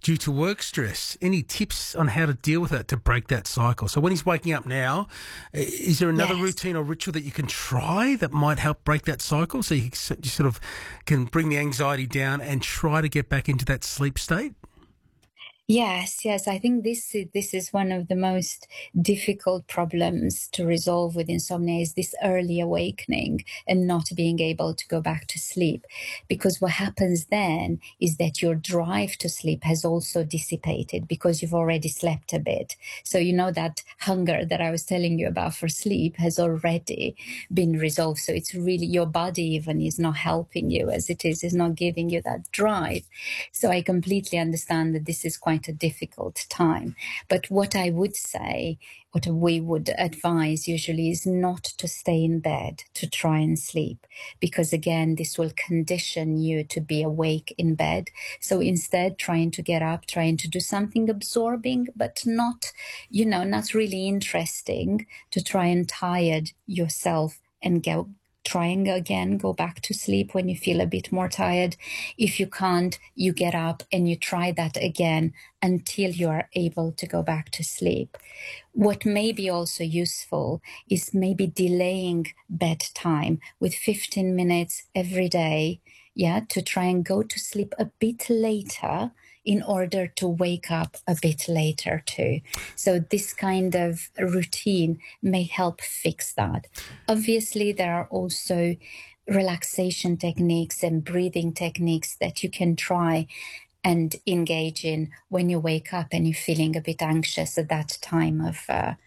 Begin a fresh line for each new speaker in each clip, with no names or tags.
due to work stress. Any tips on how to deal with it to break that cycle? So when he's waking up now, is there another routine or ritual that you can try that might help break that cycle so you sort of can bring the anxiety down and try to get back into that sleep state?
Yes. I think this is one of the most difficult problems to resolve with insomnia is this early awakening and not being able to go back to sleep. Because what happens then is that your drive to sleep has also dissipated because you've already slept a bit. So that hunger that I was telling you about for sleep has already been resolved. So it's really your body even is not helping you as it is not giving you that drive. So I completely understand that this is quite a difficult time. But what I would say, what we would advise usually is not to stay in bed to try and sleep, because again, this will condition you to be awake in bed. So instead, trying to get up, trying to do something absorbing, but not really interesting, to try and tire yourself and trying again, go back to sleep when you feel a bit more tired. If you can't, you get up and you try that again until you are able to go back to sleep. What may be also useful is maybe delaying bedtime with 15 minutes every day, to try and go to sleep a bit later in order to wake up a bit later too. So this kind of routine may help fix that. Obviously, there are also relaxation techniques and breathing techniques that you can try and engage in when you wake up and you're feeling a bit anxious at that time of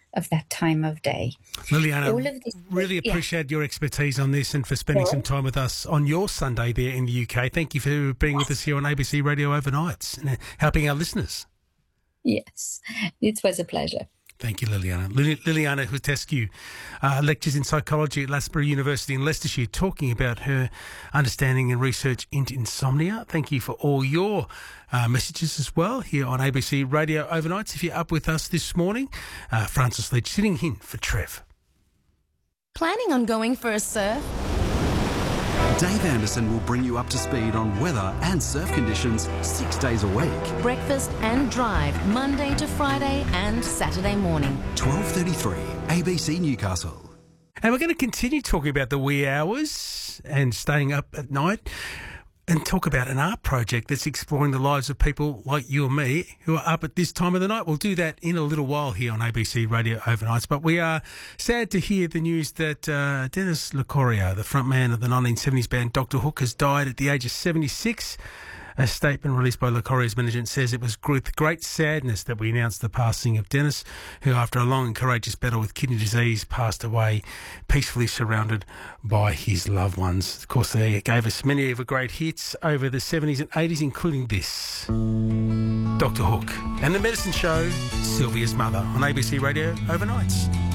day.
Liliana, really appreciate your expertise on this and for spending some time with us on your Sunday there in the UK. Thank you for being with us here on ABC Radio Overnights and helping our listeners.
Yes, it was a pleasure.
Thank you, Liliana. Liliana Hutescu lectures in psychology at Loughborough University in Leicestershire, talking about her understanding and research into insomnia. Thank you for all your messages as well here on ABC Radio Overnights. If you're up with us this morning, Francis Leach sitting in for Trev.
Planning on going for a surf?
Dave Anderson will bring you up to speed on weather and surf conditions 6 days a week.
Breakfast and drive, Monday to Friday and Saturday morning.
12:33, ABC Newcastle.
And we're going to continue talking about the wee hours and staying up at night and talk about an art project that's exploring the lives of people like you and me who are up at this time of the night. We'll do that in a little while here on ABC Radio Overnights. But we are sad to hear the news that Denis Locorio, the frontman of the 1970s band Dr. Hook, has died at the age of 76. A statement released by Locorio's management says it was with great sadness that we announced the passing of Denis, who after a long and courageous battle with kidney disease passed away peacefully surrounded by his loved ones. Of course, they gave us many of the great hits over the 70s and 80s, including this, Dr. Hook and The Medicine Show, Sylvia's Mother on ABC Radio Overnights.